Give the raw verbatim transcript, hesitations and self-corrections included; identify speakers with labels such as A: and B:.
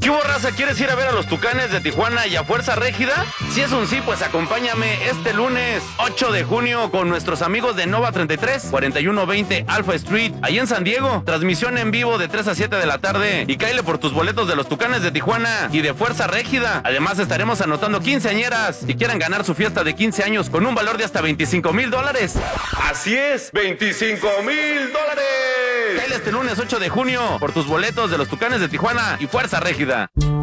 A: ¿Qué hubo, raza? ¿Quieres ir a ver a los Tucanes de Tijuana y a Fuerza Régida? Si es un sí, pues acompáñame este lunes ocho de junio con nuestros amigos de Nova treinta y tres, cuarenta y uno veinte Alpha Street, ahí en San Diego. Transmisión en vivo de tres a siete de la tarde. Y cáele por tus boletos de los Tucanes de Tijuana y de Fuerza Régida. Además estaremos anotando quinceañeras si quieren ganar su fiesta de quince años con un valor de hasta veinticinco mil dólares. Así es, veinticinco mil dólares. Cáele este lunes ocho de junio por tus boletos de los Tucanes de Tijuana y Fuerza Régida.